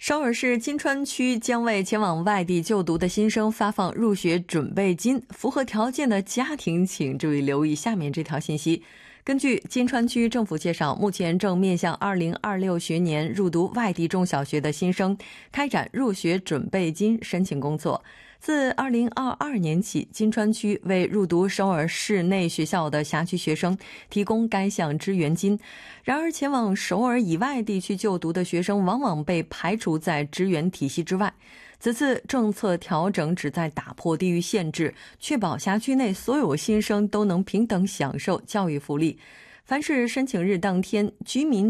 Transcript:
首尔市金川区将为前往外地就读的新生发放入学准备金，符合条件的家庭请注意留意下面这条信息。根据金川区政府介绍，目前正面向2026学年入读外地中小学的新生开展入学准备金申请工作。自2022年起，金川区为入读首尔市内学校的辖区学生提供该项支援金。然而，前往首尔以外地区就读的学生往往被排除在支援体系之外。此次政策调整旨在打破地域限制，确保辖区内所有新生都能平等享受教育福利。凡是申请日当天，居民